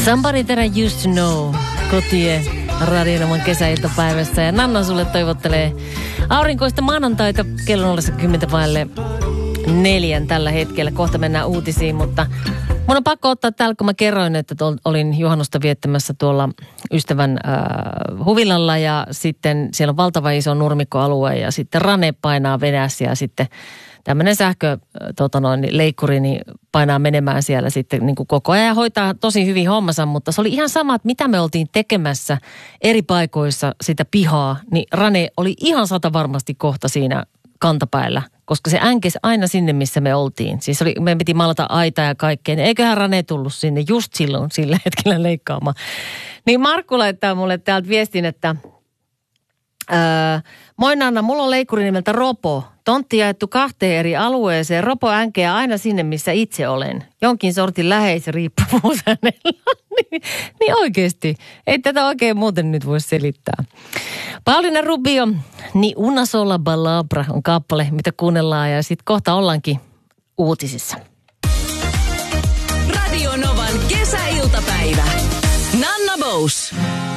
Somebody that I used to know. Kotie Radionoman kesäiltapäivässä. Ja Nanna sulle toivottelee aurinkoista maanantaita kello 4:10 tällä hetkellä. Kohta mennään uutisiin, mutta mun on pakko ottaa täällä, kun mä kerroin, että olin juhannusta viettämässä tuolla ystävän huvilalla ja sitten siellä on valtava iso nurmikkoalue ja sitten rane painaa vedässä ja sitten tämmöinen leikkuri niin painaa menemään siellä sitten niin kuin koko ajan ja hoitaa tosi hyvin hommansa, mutta se oli ihan sama, että mitä me oltiin tekemässä eri paikoissa sitä pihaa, niin rane oli ihan varmasti kohta siinä kantapäällä, koska se änkesi aina sinne, missä me oltiin. Siis meidän piti maalata aita ja kaikkea, niin eiköhän rane tullut sinne just silloin sillä hetkellä leikkaamaan. Niin Markku laittaa mulle täältä viestin, että moi Nanna, mulla on leikkuri nimeltä Ropo. Tontti jaettu 2 eri alueeseen. Ropo änkeää aina sinne, missä itse olen. Jonkin sortin läheisriippuvuus hänellä. niin oikeasti. Ei tätä oikein muuten nyt voi selittää. Paulina Rubio, niin Una sola palabra on kappale, mitä kuunnellaan. Ja sitten kohta ollaankin uutisissa. Radio Novan kesäiltapäivä. Nanna Bous.